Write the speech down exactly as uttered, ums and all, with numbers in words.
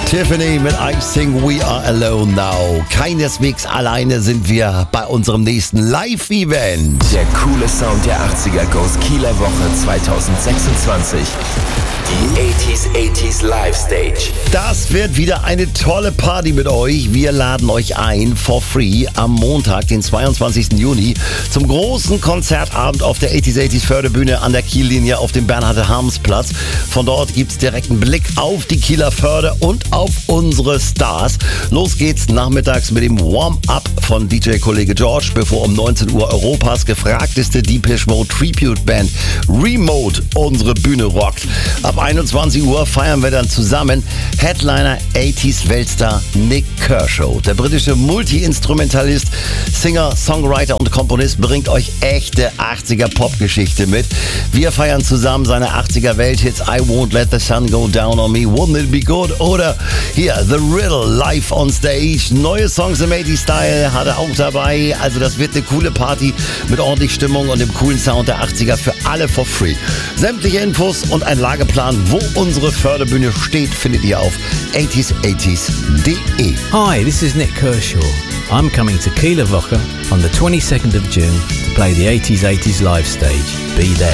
Tiffany mit I Think We Are Alone Now. Keineswegs alleine sind wir bei unserem nächsten Live-Event. Der coole Sound der achtziger goes Kieler Woche zwanzig sechsundzwanzig. Die achtziger achtziger Live Stage. Das wird wieder eine tolle Party mit euch. Wir laden euch ein for free am Montag, den zweiundzwanzigsten Juni, zum großen Konzertabend auf der achtziger achtziger Förderbühne an der Kiellinie auf dem Bernhard-Harms-Platz. Von dort gibt es direkt einen Blick auf die Kieler Förde und auf unsere Stars. Los geht's nachmittags mit dem Warm-Up von D J-Kollege George, bevor um neunzehn Uhr Europas gefragteste Depeche Mode Tribute Band Remote unsere Bühne rockt. Ab einundzwanzig Uhr feiern wir dann zusammen Headliner achtziger Weltstar Nik Kershaw. Der britische Multi-Instrumentalist, Singer, Songwriter und Komponist bringt euch echte achtziger Popgeschichte mit. Wir feiern zusammen seine achtziger Welthits I Won't Let the Sun Go Down on Me, Wouldn't It Be Good oder hier The Riddle live on stage. Neue Songs im achtziger-Style hat er auch dabei. Also das wird eine coole Party mit ordentlich Stimmung und dem coolen Sound der achtziger für alle for free. Sämtliche Infos und ein Lageplan, wo unsere Förderbühne steht, findet ihr auf achtziger achtziger punkt de. Hi, this is Nik Kershaw. I'm coming to Kieler Woche on the twenty-second of June to play the achtziger achtziger live stage. Be there.